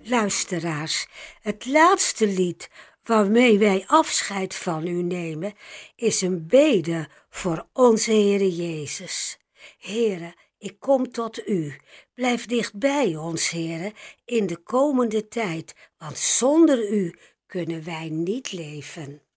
Luisteraars, het laatste lied waarmee wij afscheid van u nemen, is een bede voor onze Heere Jezus. Heere, ik kom tot u. Blijf dicht bij ons, Heere, in de komende tijd, want zonder u kunnen wij niet leven.